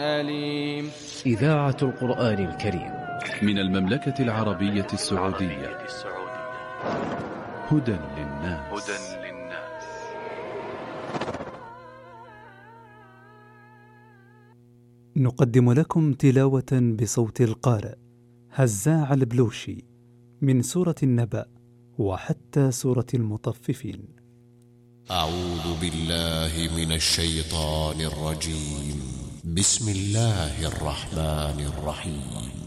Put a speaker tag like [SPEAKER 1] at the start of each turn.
[SPEAKER 1] أليم.
[SPEAKER 2] إذاعة القرآن الكريم
[SPEAKER 3] من المملكة العربية السعودية. هدى للناس.
[SPEAKER 4] نقدم لكم تلاوة بصوت القارئ هزاع البلوشي من سورة النبأ وحتى سورة المطففين.
[SPEAKER 5] أعوذ بالله من الشيطان الرجيم. بسم الله الرحمن الرحيم.